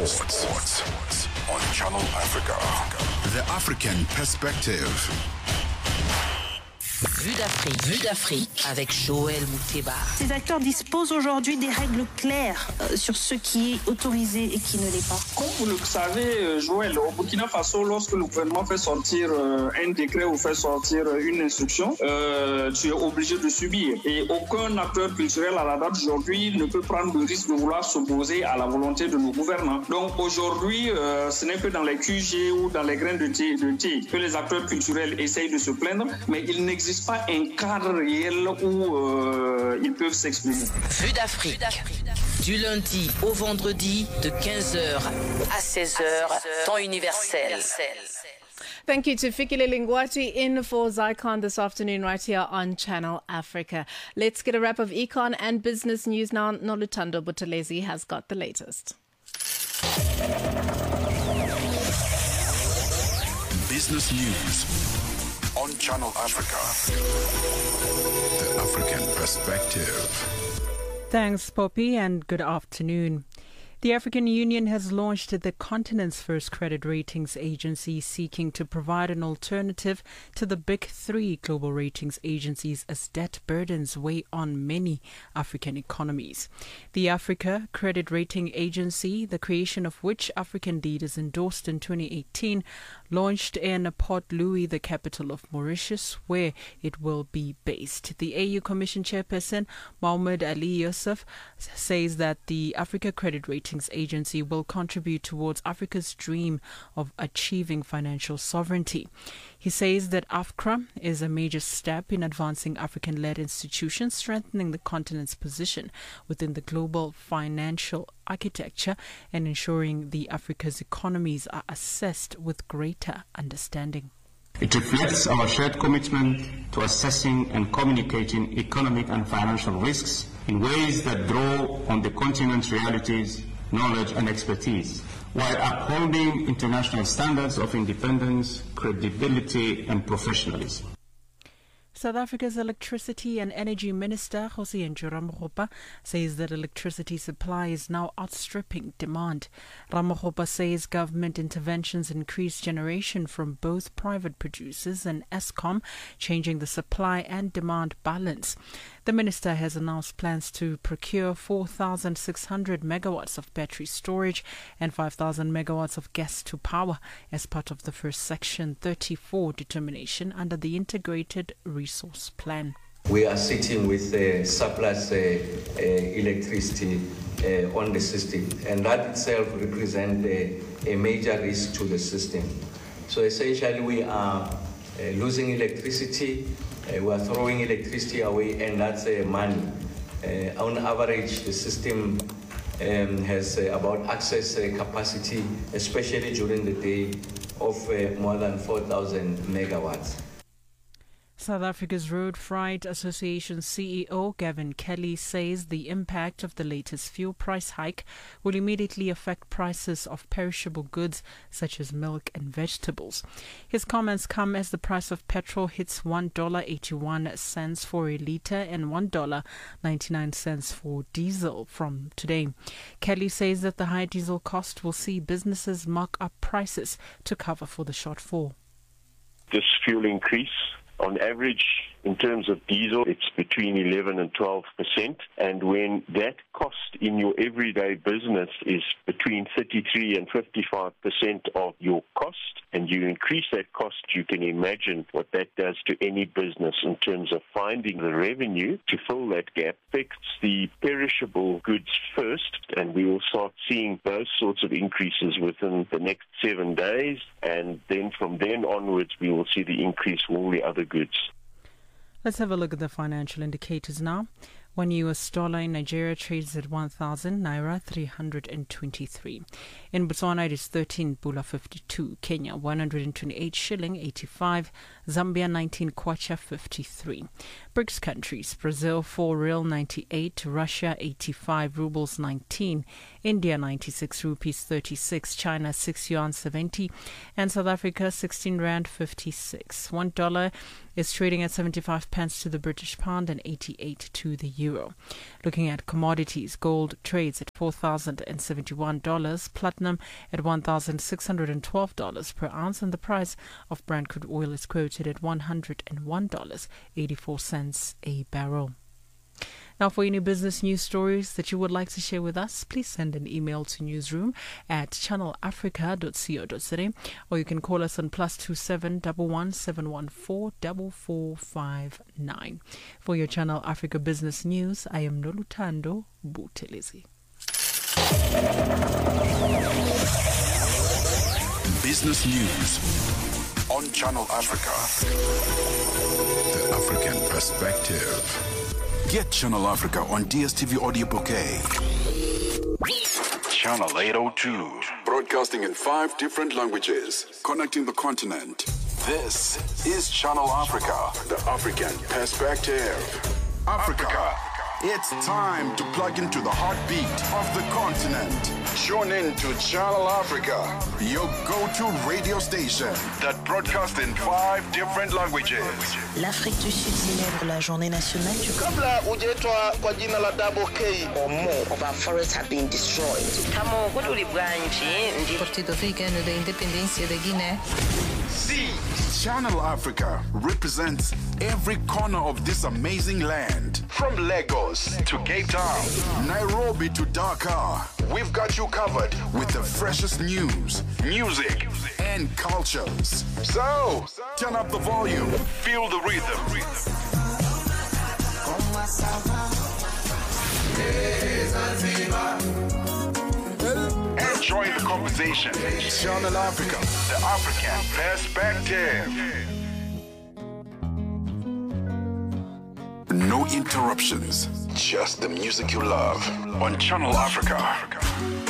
Sports on Channel Africa. The African Perspective. Vue d'Afrique avec Joël Mouteba. Ces acteurs disposent aujourd'hui des règles claires sur ce qui est autorisé et qui ne l'est pas. Comme vous le savez, Joël, au Burkina Faso, lorsque le gouvernement fait sortir un décret ou fait sortir une instruction, tu es obligé de subir. Et aucun acteur culturel à la date d'aujourd'hui ne peut prendre le risque de vouloir s'opposer à la volonté de nos gouvernants. Donc aujourd'hui, ce n'est que dans les QG ou dans les grains de thé que les acteurs culturels essayent de se plaindre, mais il n'existe pas un cadre réel où ils peuvent s'exprimer. Vue d'Afrique, du lundi au vendredi de 15h à 16h, temps universel. Thank you to Fikile Lingwati in for Zycon this afternoon right here on Channel Africa. Let's get a wrap of econ and business news now. Nolutando Buthelezi has got the latest. Business news on Channel Africa. The African Perspective. Thanks, Poppy, and good afternoon. The African Union has launched the continent's first credit ratings agency, seeking to provide an alternative to the big three global ratings agencies as debt burdens weigh on many African economies. The Africa Credit Rating Agency, the creation of which African leaders endorsed in 2018, launched in Port Louis, the capital of Mauritius, where it will be based. The AU Commission Chairperson, Mohamed Ali Yusuf, says that the Africa Credit Rating Agency will contribute towards Africa's dream of achieving financial sovereignty. He says that AFCRA is a major step in advancing African-led institutions, strengthening the continent's position within the global financial architecture and ensuring the Africa's economies are assessed with greater understanding. It reflects our shared commitment to assessing and communicating economic and financial risks in ways that draw on the continent's realities, knowledge and expertise, while upholding international standards of independence, credibility and professionalism. South Africa's Electricity and Energy Minister, Kgosientsho Ramokgopa, says that electricity supply is now outstripping demand. Ramokgopa says government interventions increase generation from both private producers and Eskom, changing the supply and demand balance. The minister has announced plans to procure 4,600 megawatts of battery storage and 5,000 megawatts of gas to power as part of the first Section 34 determination under the Integrated Resource Plan. We are sitting with surplus electricity on the system, and that itself represents a major risk to the system. So essentially we are losing electricity, we are throwing electricity away, and that's money. On average, the system has about access capacity, especially during the day, of more than 4,000 megawatts. South Africa's Road Freight Association CEO Gavin Kelly says the impact of the latest fuel price hike will immediately affect prices of perishable goods such as milk and vegetables. His comments come as the price of petrol hits $1.81 for a litre and $1.99 for diesel from today. Kelly says that the high diesel cost will see businesses mark up prices to cover for the shortfall. This fuel increase, on average, in terms of diesel, it's between 11 and 12%. And when that cost in your everyday business is between 33 and 55% of your cost, and you increase that cost, you can imagine what that does to any business in terms of finding the revenue to fill that gap. Affects the perishable goods first, and we will start seeing those sorts of increases within the next 7 days. And then from then onwards, we will see the increase for all the other goods. Let's have a look at the financial indicators now. $1 US in Nigeria trades at 1,000 Naira 323. In Botswana it is 13 Pula 52. Kenya 128 shilling 85. Zambia 19 kwacha 53. BRICS countries: Brazil 4 real 98. Russia 85 rubles 19. India 96 rupees 36. China 6 yuan 70. And South Africa 16 rand 56. $1 is trading at 75 pence to the British pound and 88 to the euro. Looking at commodities, gold trades at $4,071, platinum at $1,612 per ounce, and the price of Brent crude oil is quoted at $101.84 a barrel. Now, for any business news stories that you would like to share with us, please send an email to newsroom@channelafrica.co.za, or you can call us on +27 11 714 4459. For your Channel Africa business news, I am Noluthando Buthelezi. Business news on Channel Africa. The African perspective. Get Channel Africa on DSTV Audio Bouquet. Channel 802. Broadcasting in 5 different languages. Connecting the continent. This is Channel Africa. The African perspective. Africa. It's time to plug into the heartbeat of the continent. Tune in to Channel Africa, your go-to radio station that broadcasts in 5 different languages. L'Afrique du Sud célèbre la journée nationale du Kabla hujaitwa kwa jina la Double K or more of our forests have been destroyed. Partido Africano da Independência da Guiné. See, Channel Africa represents every corner of this amazing land. From Lagos to Cape Town, Nairobi to Dakar, we've got you covered with the freshest news, music, and cultures. So, turn up the volume, feel the rhythm. And join the conversation. Channel Africa, the African perspective. No interruptions, just the music you love on Channel Africa.